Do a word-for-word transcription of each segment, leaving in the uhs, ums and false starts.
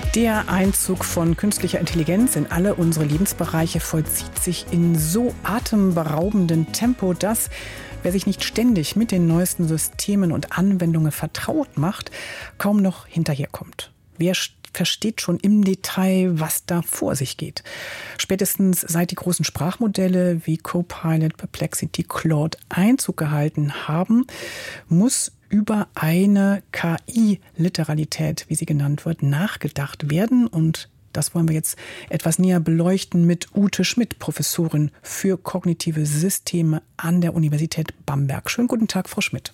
Der Einzug von künstlicher Intelligenz in alle unsere Lebensbereiche vollzieht sich in so atemberaubendem Tempo, dass, wer sich nicht ständig mit den neuesten Systemen und Anwendungen vertraut macht, kaum noch hinterherkommt. Wer versteht schon im Detail, was da vor sich geht. Spätestens seit die großen Sprachmodelle wie Copilot, Perplexity, Claude Einzug gehalten haben, muss über eine K I-Literalität, wie sie genannt wird, nachgedacht werden. Und das wollen wir jetzt etwas näher beleuchten mit Ute Schmidt, Professorin für kognitive Systeme an der Universität Bamberg. Schönen guten Tag, Frau Schmidt.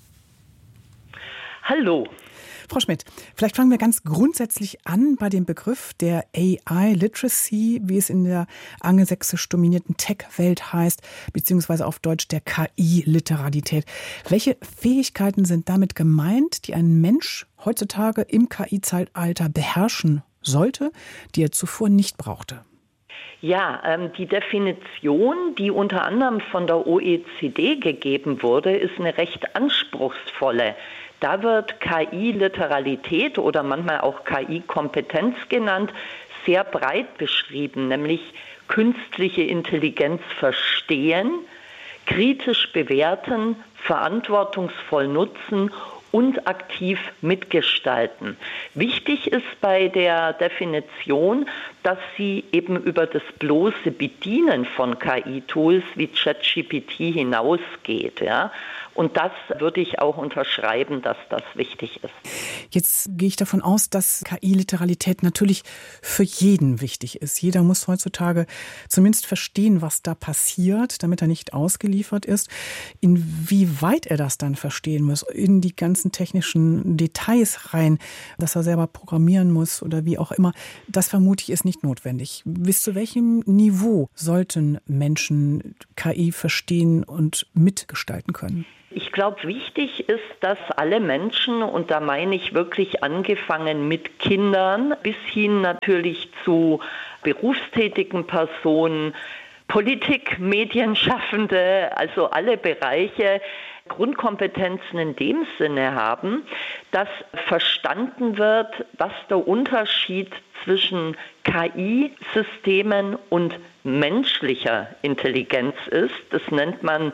Hallo. Frau Schmidt, vielleicht fangen wir ganz grundsätzlich an bei dem Begriff der A I-Literacy, wie es in der angelsächsisch dominierten Tech-Welt heißt, beziehungsweise auf Deutsch der K I-Literalität. Welche Fähigkeiten sind damit gemeint, die ein Mensch heutzutage im K I-Zeitalter beherrschen sollte, die er zuvor nicht brauchte? Ja, ähm, die Definition, die unter anderem von der O E C D gegeben wurde, ist eine recht anspruchsvolle. Da wird K I-Literalität oder manchmal auch K I-Kompetenz genannt, sehr breit beschrieben, nämlich künstliche Intelligenz verstehen, kritisch bewerten, verantwortungsvoll nutzen und aktiv mitgestalten. Wichtig ist bei der Definition, dass sie eben über das bloße Bedienen von K I-Tools wie ChatGPT hinausgeht. Ja? Und das würde ich auch unterschreiben, dass das wichtig ist. Jetzt gehe ich davon aus, dass K I-Literalität natürlich für jeden wichtig ist. Jeder muss heutzutage zumindest verstehen, was da passiert, damit er nicht ausgeliefert ist. Inwieweit er das dann verstehen muss, in die ganzen technischen Details rein, dass er selber programmieren muss oder wie auch immer, das vermute ich ist nicht notwendig. Bis zu welchem Niveau sollten Menschen K I verstehen und mitgestalten können? Ich glaube, wichtig ist, dass alle Menschen, und da meine ich wirklich angefangen mit Kindern bis hin natürlich zu berufstätigen Personen, Politik, Medienschaffende, also alle Bereiche, Grundkompetenzen in dem Sinne haben, dass verstanden wird, was der Unterschied zwischen K I-Systemen und menschlicher Intelligenz ist. Das nennt man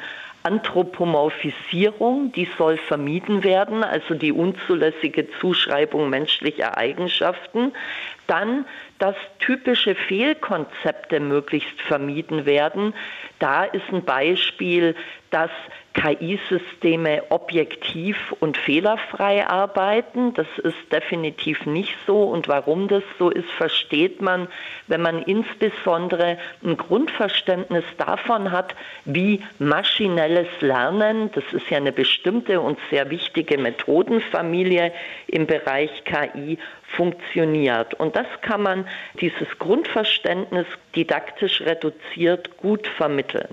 Anthropomorphisierung, die soll vermieden werden, also die unzulässige Zuschreibung menschlicher Eigenschaften. Dann, dass typische Fehlkonzepte möglichst vermieden werden. Da ist ein Beispiel, dass K I-Systeme objektiv und fehlerfrei arbeiten. Das ist definitiv nicht so. Und warum das so ist, versteht man, wenn man insbesondere ein Grundverständnis davon hat, wie maschinelles Lernen, das ist ja eine bestimmte und sehr wichtige Methodenfamilie im Bereich K I, funktioniert. Und das kann man, dieses Grundverständnis didaktisch reduziert, gut vermitteln.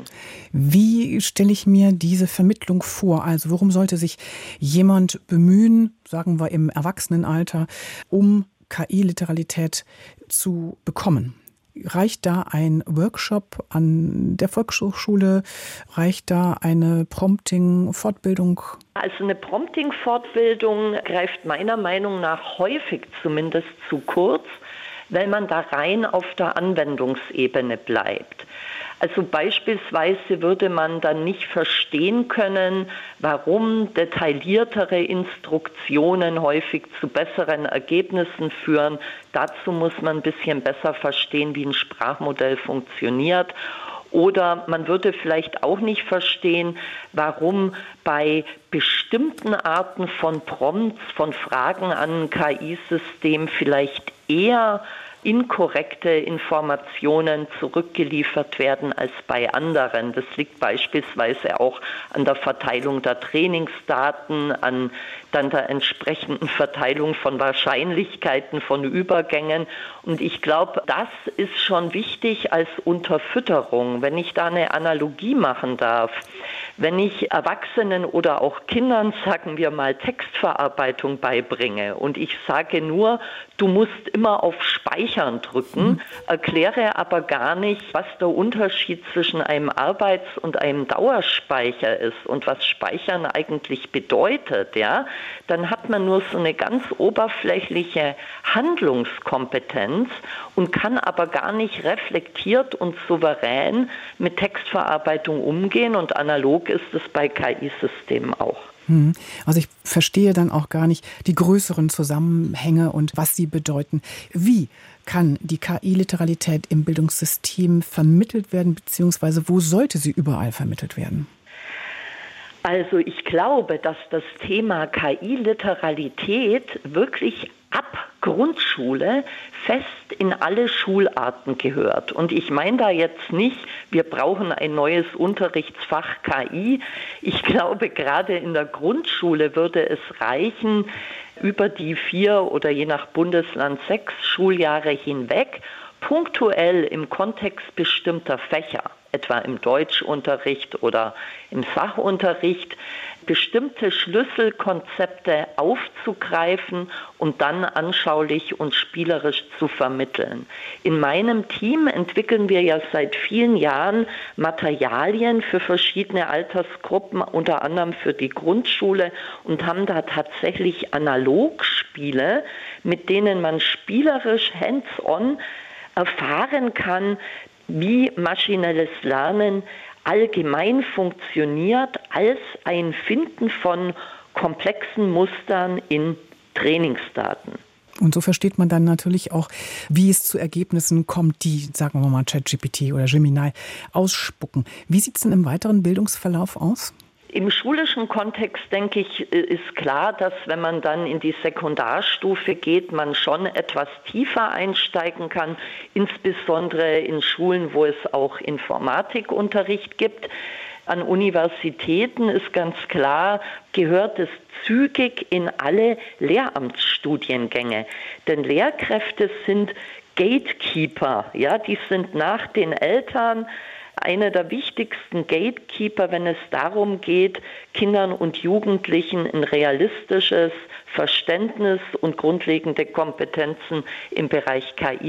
Wie stelle ich mir diese Vermittlung vor? Also worum sollte sich jemand bemühen, sagen wir im Erwachsenenalter, um K I-Literalität zu bekommen? Reicht da ein Workshop an der Volkshochschule? Reicht da eine Prompting-Fortbildung? Also eine Prompting-Fortbildung greift meiner Meinung nach häufig zumindest zu kurz, weil man da rein auf der Anwendungsebene bleibt. Also beispielsweise würde man dann nicht verstehen können, warum detailliertere Instruktionen häufig zu besseren Ergebnissen führen. Dazu muss man ein bisschen besser verstehen, wie ein Sprachmodell funktioniert. Oder man würde vielleicht auch nicht verstehen, warum bei bestimmten Arten von Prompts, von Fragen an ein K I-System vielleicht eher inkorrekte Informationen zurückgeliefert werden als bei anderen. Das liegt beispielsweise auch an der Verteilung der Trainingsdaten, an dann der entsprechenden Verteilung von Wahrscheinlichkeiten von Übergängen. Und ich glaube, das ist schon wichtig als Unterfütterung. Wenn ich da eine Analogie machen darf, Wenn ich Erwachsenen oder auch Kindern, sagen wir mal, Textverarbeitung beibringe und ich sage nur, du musst immer auf Speichern drücken, erkläre aber gar nicht, was der Unterschied zwischen einem Arbeits- und einem Dauerspeicher ist und was Speichern eigentlich bedeutet, ja, dann hat man nur so eine ganz oberflächliche Handlungskompetenz und kann aber gar nicht reflektiert und souverän mit Textverarbeitung umgehen, und analog ist es bei K I-Systemen auch. Also ich verstehe dann auch gar nicht die größeren Zusammenhänge und was sie bedeuten. Wie kann die K I-Literalität im Bildungssystem vermittelt werden, beziehungsweise wo sollte sie überall vermittelt werden? Also ich glaube, dass das Thema K I-Literalität wirklich ab Grundschule fest in alle Schularten gehört. Und ich meine da jetzt nicht, wir brauchen ein neues Unterrichtsfach K I. Ich glaube, gerade in der Grundschule würde es reichen, über die vier oder je nach Bundesland sechs Schuljahre hinweg, punktuell im Kontext bestimmter Fächer, etwa im Deutschunterricht oder im Sachunterricht, bestimmte Schlüsselkonzepte aufzugreifen und dann anschaulich und spielerisch zu vermitteln. In meinem Team entwickeln wir ja seit vielen Jahren Materialien für verschiedene Altersgruppen, unter anderem für die Grundschule, und haben da tatsächlich Analogspiele, mit denen man spielerisch hands-on erfahren kann, wie maschinelles Lernen allgemein funktioniert als ein Finden von komplexen Mustern in Trainingsdaten. Und so versteht man dann natürlich auch, wie es zu Ergebnissen kommt, die, sagen wir mal, ChatGPT oder Gemini ausspucken. Wie sieht es denn im weiteren Bildungsverlauf aus? Im schulischen Kontext, denke ich, ist klar, dass wenn man dann in die Sekundarstufe geht, man schon etwas tiefer einsteigen kann, insbesondere in Schulen, wo es auch Informatikunterricht gibt. An Universitäten ist ganz klar, gehört es zügig in alle Lehramtsstudiengänge. Denn Lehrkräfte sind Gatekeeper, ja, die sind nach den Eltern einer der wichtigsten Gatekeeper, wenn es darum geht, Kindern und Jugendlichen ein realistisches Verständnis und grundlegende Kompetenzen im Bereich K I